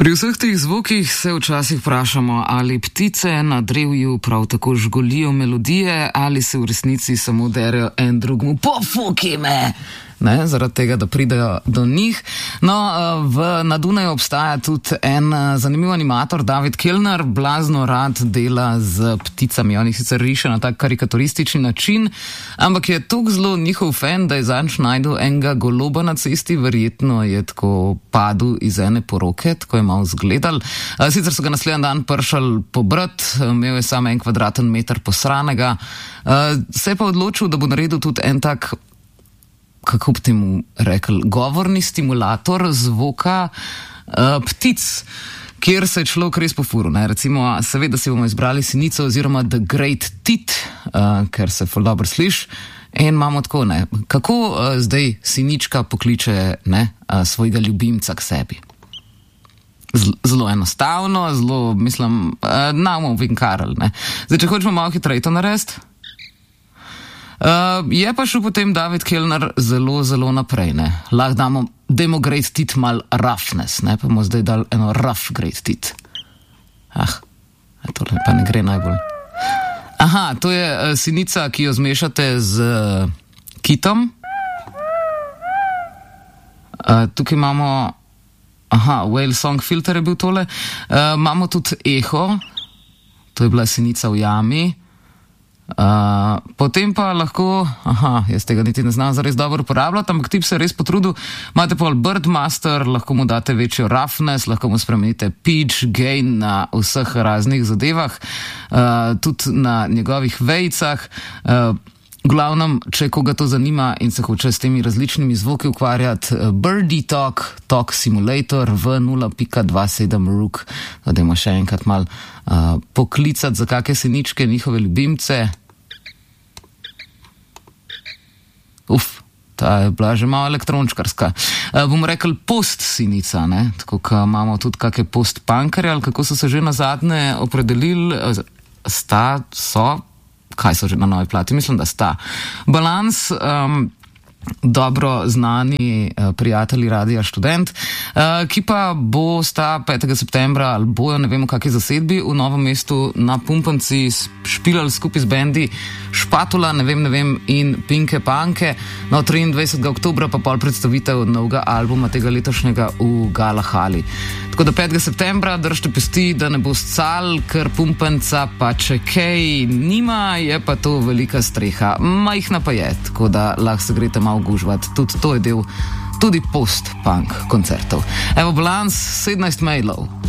Pri vseh teh zvokih se včasih vprašamo, ali ptice na drevju prav tako žgolijo melodije, ali se v resnici samo derejo en drugemu pofuki me, ne, zaradi tega, da pridejo do njih. No, na Dunaju obstaja tudi en zanimiv animator, David Kellner, blazno rad dela z pticami. On jih sicer riše na tak karikaturistični način, ampak je toliko zelo njihov fan, da je zanj najdel enega goloba na cesti, verjetno je tako padel iz ene poroke, tako je malo zgledal. Sicer so ga naslednji dan pršali pobrat, imel je samo 1 kvadratni meter posranega, se je pa odločil, da bo naredil tudi en tak, kako bi temu rekel, govorni stimulator zvoka ptic, kjer se je človek res pofuril. Recimo, seveda si bomo izbrali sinico oziroma The Great Tit, ker se ful dobro sliši, in imamo tako, ne, kako zdaj sinička pokliče svojega ljubimca k sebi. Zelo enostavno, zelo, mislim, namo vinkarali, ne. Zdaj, če hočemo malo hitreje to narediti, je pa šel potem David Kellner zelo naprej, ne. Lahko damo Great Tit mal roughness, ne, pa bomo zdaj dali eno rough Great Tit. Tole pa ne gre najbolj. Aha, to je sinica, ki jo zmešate z kitom. Tukaj imamo, whale song filter je bil tole. Imamo tudi eho, to je bila sinica v jami. Potem pa lahko, jaz tega niti ne znam zares dobro uporabljati, ampak tip se je res potrudil. Imate pa Birdmaster, lahko mu date večjo roughness, lahko mu spremenite pitch, gain na vseh raznih zadevah, tudi na njegovih vejicah. Glavnem, če koga to zanima in se hoče s temi različnimi zvoki ukvarjati, Birdie Talk Simulator v 0.27 rook, da dajmo še enkrat mal poklicati za kakšne siničke, njihove ljubimce. Ta je bila že malo elektrončkarska. Bomo rekli post-sinica, ne? Tako, ko imamo tudi kakšne post-punkerje, ali kako so se že nazadnje opredelili, kaj so že na novi plati? Mislim, da sta Balans, dobro znani prijatelji Radia Študent, ki pa bo sta 5. septembra ali bojo, ne vem v kakej zasedbi, v Novem mestu na Pumpanci špilali skupaj z bendi Špatula, ne vem, in Pinke Panke. No, 23. oktobra pa pol predstavitev novega albuma tega letošnjega v Galahali. Tako da 5. septembra držite pesti, da ne bo scal, ker Pumpanca pa če kaj nima, je pa to velika streha. Majhna pa je, tako da lahko se greste malo gužvati. Tudi to je del tudi post-punk koncertov. Evo Balans, 17 mailov.